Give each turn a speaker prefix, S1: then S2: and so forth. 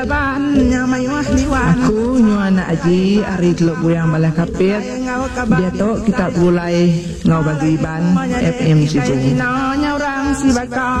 S1: Aku nyu anak Aji ari Teluk Buyang Malah Kapit. Dia tu kita mulai ngau bagi ban FM Sibung.